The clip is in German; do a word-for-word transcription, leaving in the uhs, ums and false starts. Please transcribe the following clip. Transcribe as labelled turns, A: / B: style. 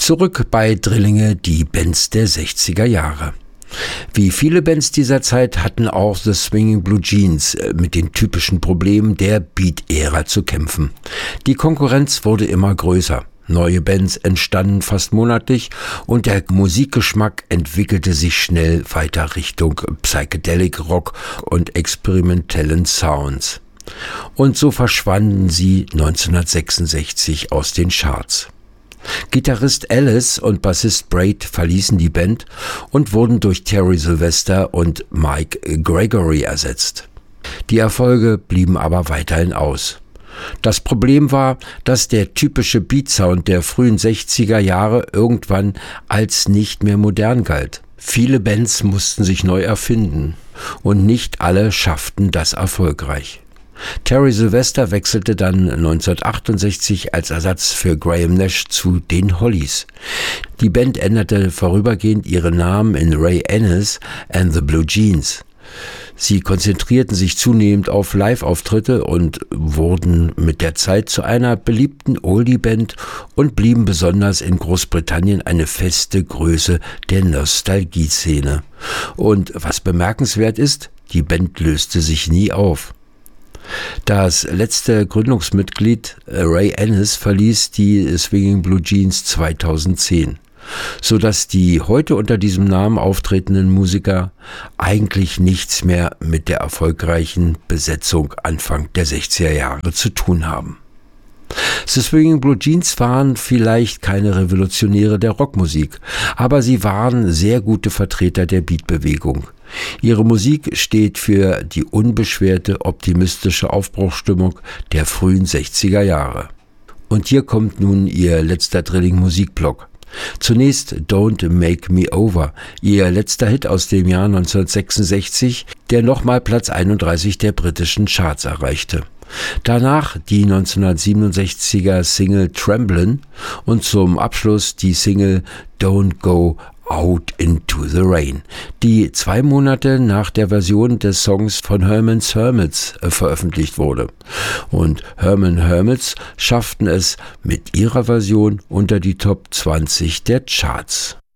A: Zurück bei Drillinge, die Bands der sechziger Jahre. Wie viele Bands dieser Zeit hatten auch The Swinging Blue Jeans mit den typischen Problemen der Beat-Ära zu kämpfen. Die Konkurrenz wurde immer größer. Neue Bands entstanden fast monatlich und der Musikgeschmack entwickelte sich schnell weiter Richtung Psychedelic Rock und experimentellen Sounds. Und so verschwanden sie neunzehnhundertsechsundsechzig aus den Charts. Gitarrist Alice und Bassist Braid verließen die Band und wurden durch Terry Sylvester und Mike Gregory ersetzt. Die Erfolge blieben aber weiterhin aus. Das Problem war, dass der typische Beatsound der frühen sechziger Jahre irgendwann als nicht mehr modern galt. Viele Bands mussten sich neu erfinden und nicht alle schafften das erfolgreich. Terry Sylvester wechselte dann neunzehnhundertachtundsechzig als Ersatz für Graham Nash zu den Hollies. Die Band änderte vorübergehend ihren Namen in Ray Ennis and the Blue Jeans. Sie konzentrierten sich zunehmend auf Live-Auftritte und wurden mit der Zeit zu einer beliebten Oldie-Band und blieben besonders in Großbritannien eine feste Größe der Nostalgie-Szene. Und was bemerkenswert ist, die Band löste sich nie auf. Das letzte Gründungsmitglied, Ray Ennis, verließ die Swinging Blue Jeans zweitausendzehn, sodass die heute unter diesem Namen auftretenden Musiker eigentlich nichts mehr mit der erfolgreichen Besetzung Anfang der sechziger Jahre zu tun haben. The Swinging Blue Jeans waren vielleicht keine Revolutionäre der Rockmusik, aber sie waren sehr gute Vertreter der Beatbewegung. Ihre Musik steht für die unbeschwerte, optimistische Aufbruchsstimmung der frühen sechziger Jahre. Und hier kommt nun ihr letzter Drilling-Musikblock. Zunächst Don't Make Me Over, ihr letzter Hit aus dem Jahr neunzehnhundertsechsundsechzig, der nochmal Platz einunddreißig der britischen Charts erreichte. Danach die neunzehnhundertsiebenundsechziger Single Tremblin' und zum Abschluss die Single Don't Go Out Into the Rain, die zwei Monate nach der Version des Songs von Herman's Hermits äh, veröffentlicht wurde. Und Herman Hermits schafften es mit ihrer Version unter die Top zwanzig der Charts.